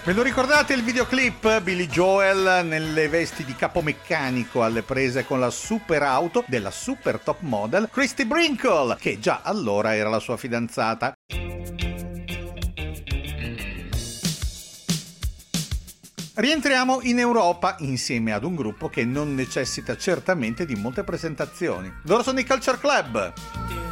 Ve lo ricordate il videoclip? Billy Joel nelle vesti di capomeccanico alle prese con la super auto della super top model Christy Brinkley, che già allora era la sua fidanzata. Rientriamo in Europa insieme ad un gruppo che non necessita certamente di molte presentazioni. Loro sono i Culture Club.